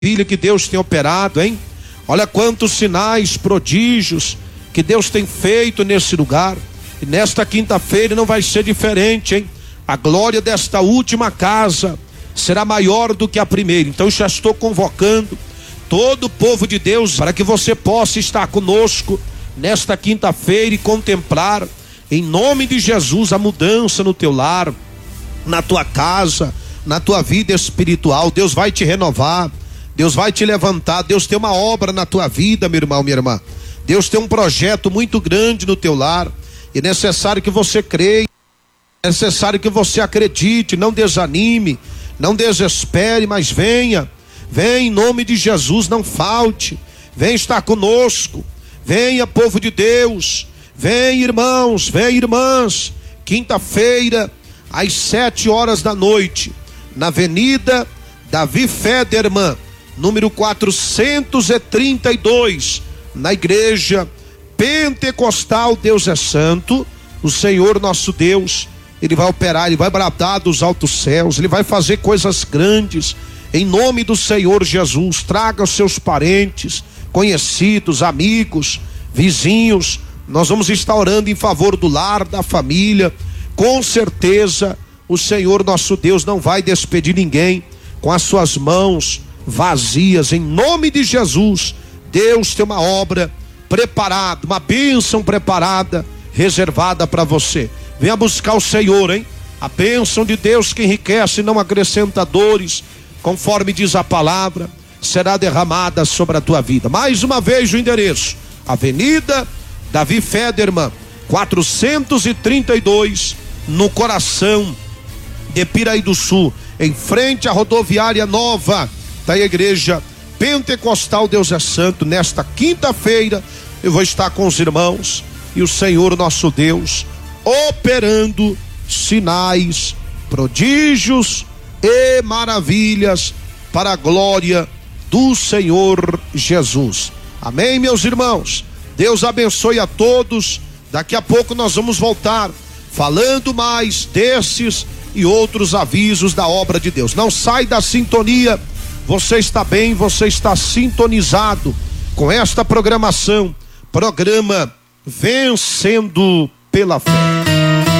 Filha que Deus tem operado, hein? Olha quantos sinais, prodígios que Deus tem feito nesse lugar. E nesta quinta-feira não vai ser diferente, hein? A glória desta última casa será maior do que a primeira. Então já estou convocando todo o povo de Deus para que você possa estar conosco nesta quinta-feira e contemplar, em nome de Jesus, a mudança no teu lar, na tua casa, na tua vida espiritual. Deus vai te renovar, Deus vai te levantar. Deus tem uma obra na tua vida, meu irmão, minha irmã. Deus tem um projeto muito grande no teu lar. E é necessário que você creia, é necessário que você acredite, não desanime, não desespere, mas venha em nome de Jesus, não falte, vem estar conosco, venha povo de Deus, vem irmãos, vem irmãs, quinta-feira às 7h da noite, na Avenida Davi Federman, número 432, na igreja Pentecostal Deus é Santo. O Senhor nosso Deus, Ele vai operar, Ele vai bradar dos altos céus, Ele vai fazer coisas grandes, em nome do Senhor Jesus. Traga os seus parentes, conhecidos, amigos, vizinhos. Nós vamos estar orando em favor do lar, da família. Com certeza o Senhor nosso Deus não vai despedir ninguém com as suas mãos vazias, em nome de Jesus. Deus tem uma obra preparada, uma bênção preparada, reservada para você. Venha buscar o Senhor, hein? A bênção de Deus que enriquece, não acrescenta dores, conforme diz a palavra, será derramada sobre a tua vida. Mais uma vez o endereço: Avenida Davi Federman, 432, no coração de Piraí do Sul, em frente à rodoviária nova da igreja Pentecostal Deus é Santo. Nesta quinta-feira eu vou estar com os irmãos e o Senhor nosso Deus operando sinais, prodígios e maravilhas para a glória do Senhor Jesus. Amém, meus irmãos? Deus abençoe a todos. Daqui a pouco nós vamos voltar falando mais desses e outros avisos da obra de Deus. Não sai da sintonia. Você está bem, você está sintonizado com esta programação, programa Vencendo pela Fé.